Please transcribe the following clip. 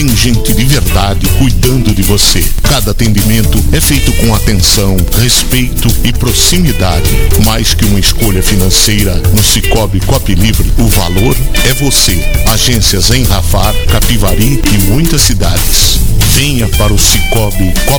Tem gente de verdade cuidando de você. Cada atendimento é feito com atenção, respeito e proximidade. Mais que uma escolha financeira, no Sicoob Copilivre, o valor é você. Agências em Rafar, Capivari e muitas cidades. Venha para o Sicoob Copilivre.